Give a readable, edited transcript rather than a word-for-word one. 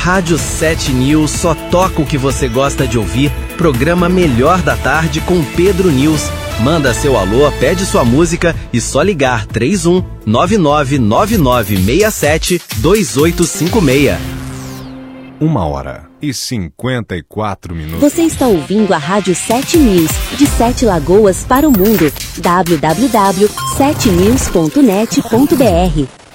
Rádio 7 News só toca o que você gosta de ouvir. Programa Melhor da Tarde com Pedro News. Manda seu alô, pede sua música e só ligar 31 999967 2856. 1h54. Você está ouvindo a Rádio 7 News, de 7 Lagoas para o mundo. www.7news.net.br